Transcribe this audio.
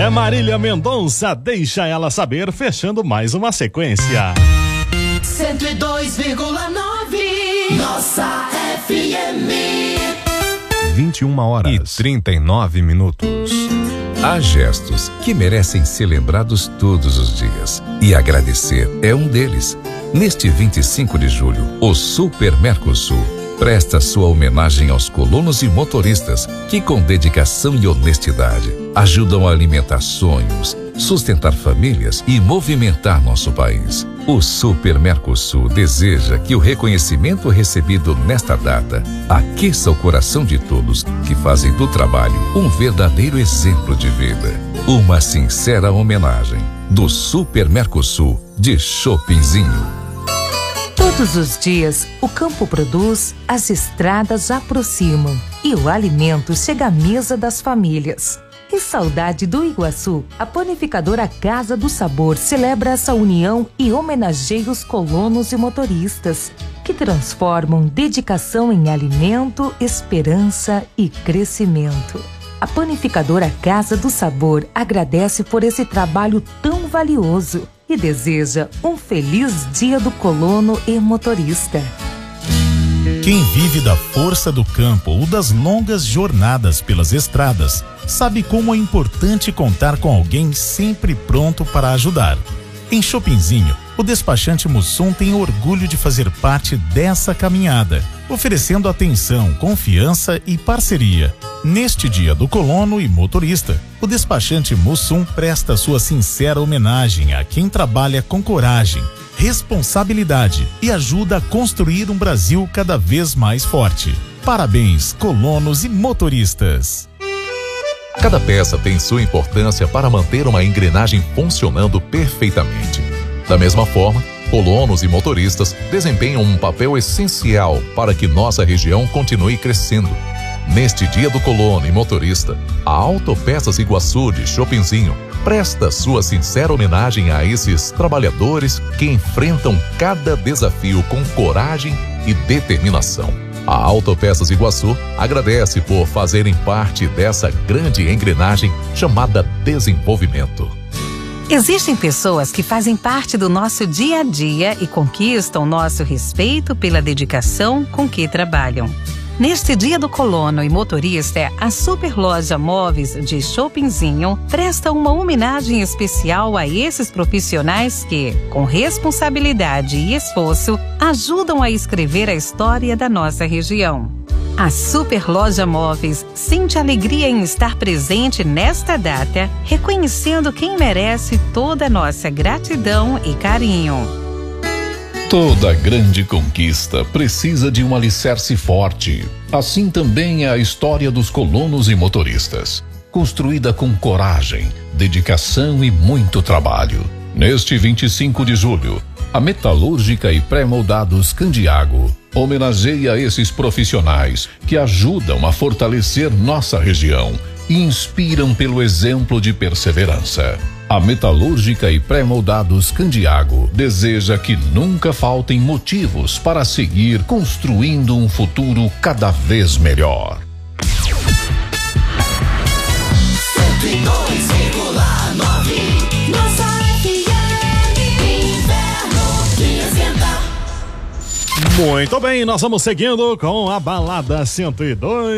É Marília Mendonça, deixa ela saber, fechando mais uma sequência. 102,9 Nossa FM. 21h39. Há gestos que merecem ser lembrados todos os dias. E agradecer é um deles. Neste 25 de julho, o Super Mercosul presta sua homenagem aos colonos e motoristas que, com dedicação e honestidade, ajudam a alimentar sonhos, sustentar famílias e movimentar nosso país. O Super Mercosul deseja que o reconhecimento recebido nesta data aqueça o coração de todos que fazem do trabalho um verdadeiro exemplo de vida. Uma sincera homenagem do Super Mercosul de Chopinzinho. Todos os dias, o campo produz, as estradas aproximam e o alimento chega à mesa das famílias. Em saudade do Iguaçu, a panificadora Casa do Sabor celebra essa união e homenageia os colonos e motoristas, que transformam dedicação em alimento, esperança e crescimento. A panificadora Casa do Sabor agradece por esse trabalho tão valioso e deseja um feliz Dia do Colono e Motorista. Quem vive da força do campo ou das longas jornadas pelas estradas sabe como é importante contar com alguém sempre pronto para ajudar. Em Chopinzinho, o despachante Mussum tem orgulho de fazer parte dessa caminhada, oferecendo atenção, confiança e parceria. Neste Dia do Colono e Motorista, o despachante Mussum presta sua sincera homenagem a quem trabalha com coragem, responsabilidade e ajuda a construir um Brasil cada vez mais forte. Parabéns, colonos e motoristas! Cada peça tem sua importância para manter uma engrenagem funcionando perfeitamente. Da mesma forma, colonos e motoristas desempenham um papel essencial para que nossa região continue crescendo. Neste Dia do Colono e Motorista, a Autopeças Iguaçu de Chopinzinho presta sua sincera homenagem a esses trabalhadores que enfrentam cada desafio com coragem e determinação. A Autopeças Iguaçu agradece por fazerem parte dessa grande engrenagem chamada desenvolvimento. Existem pessoas que fazem parte do nosso dia a dia e conquistam nosso respeito pela dedicação com que trabalham. Neste Dia do Colono e Motorista, a Super Loja Móveis de Chopinzinho presta uma homenagem especial a esses profissionais que, com responsabilidade e esforço, ajudam a escrever a história da nossa região. A Super Loja Móveis sente alegria em estar presente nesta data, reconhecendo quem merece toda a nossa gratidão e carinho. Toda grande conquista precisa de um alicerce forte. Assim também é a história dos colonos e motoristas, construída com coragem, dedicação e muito trabalho. Neste 25 de julho, a Metalúrgica e Pré-Moldados Candiago homenageia esses profissionais que ajudam a fortalecer nossa região e inspiram pelo exemplo de perseverança. A Metalúrgica e Pré-Moldados Candiago deseja que nunca faltem motivos para seguir construindo um futuro cada vez melhor. 102,9 Nossa FM. Inverno que esquenta. Muito bem, nós vamos seguindo com a Balada 102.